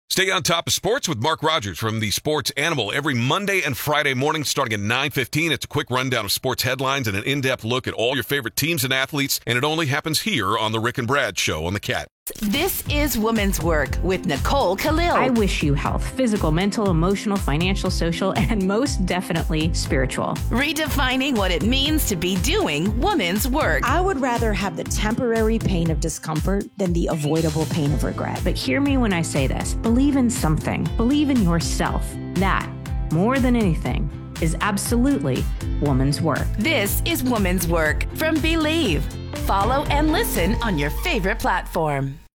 Stay on top of sports with Mark Rogers from the Sports Animal every Monday and Friday morning starting at 9:15. It's a quick rundown of sports headlines and an in-depth look at all your favorite teams and athletes, and it only happens here on the Rick and Brad Show on the Cat. This is Women's Work with Nicole Khalil. I wish you health, physical, mental, emotional, financial, social, and most definitely spiritual. Redefining what it means to be doing women's work. I would rather have the temporary pain of discomfort than the avoidable pain of regret. But hear me when I say this. Believe in something. Believe in yourself. That, more than anything, is absolutely woman's work. This is Women's Work from Believe. Follow and listen on your favorite platform.